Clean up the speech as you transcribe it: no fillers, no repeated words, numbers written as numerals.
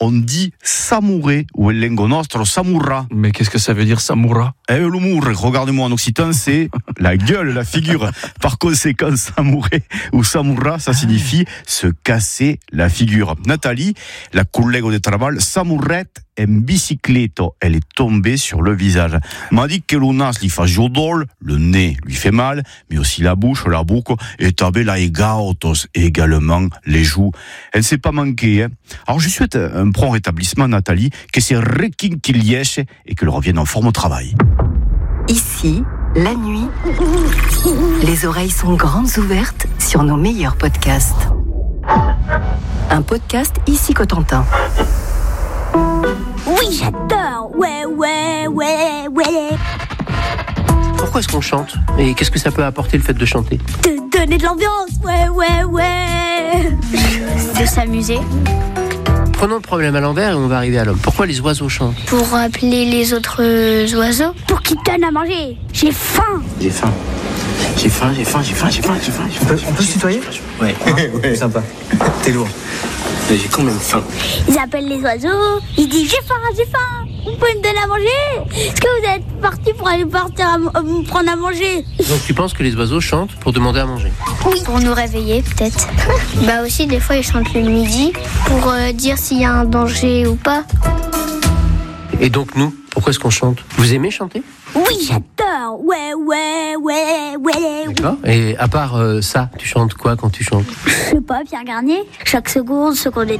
on dit samouré ou el lengo nostro samurra. Mais qu'est-ce que ça veut dire, samoura? L'humour, regardez-moi en occitan, c'est la gueule, la figure. Par conséquent, samouré ou samurra, ça signifie se casser la figure. Nathalie, la collègue de travail, samourette en bicicleto. Elle est tombée sur le visage. M'a dit que le nas lui fait jodol, le nez lui fait mal, mais aussi la bouche, la boucle, et tabé la egaotos, et également les joues. Elle ne s'est pas manquée, hein. Alors, je souhaite un prompt rétablissement, Nathalie, que c'est requin qu'il lièche et qu'elle revienne en forme au travail. Ici, la nuit, les oreilles sont grandes ouvertes sur nos meilleurs podcasts. Un podcast ici Cotentin. Oui, j'adore. Ouais. Pourquoi est-ce qu'on chante? Et qu'est-ce que ça peut apporter le fait de chanter? Te donner de l'ambiance. Ouais. De s'amuser. Prenons le problème à l'envers et on va arriver à l'homme. Pourquoi les oiseaux chantent? Pour appeler les autres oiseaux. Pour qu'ils donnent à manger. J'ai faim. J'ai faim. On peut se tutoyer? Ouais. Ouais. Sympa. T'es lourd. Mais j'ai quand même faim. Ils appellent les oiseaux. Ils disent j'ai faim. Vous pouvez me donner à manger? Est-ce que vous êtes partis pour aller me prendre à manger? Donc tu penses que les oiseaux chantent pour demander à manger? Oui. Pour nous réveiller peut-être. Bah aussi des fois ils chantent le midi pour dire s'il y a un danger ou pas. Et donc nous, pourquoi est-ce qu'on chante? Vous aimez chanter? Oui, j'adore. Ouais. D'accord. Et à part ça, tu chantes quoi quand tu chantes? Je sais pas, Pierre Garnier. Chaque seconde et